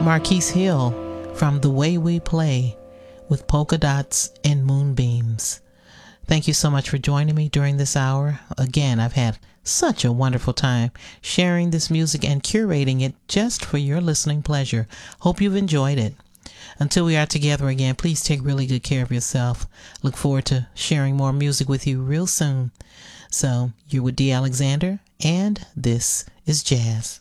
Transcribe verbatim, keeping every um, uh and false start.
Marquise Hill from The Way We Play with Polka Dots and Moonbeams. Thank you so much for joining me during this hour. Again, I've had such a wonderful time sharing this music and curating it just for your listening pleasure. Hope you've enjoyed it. Until we are together again, please take really good care of yourself. Look forward to sharing more music with you real soon. So, you're with Dee Alexander, and this is Jazz.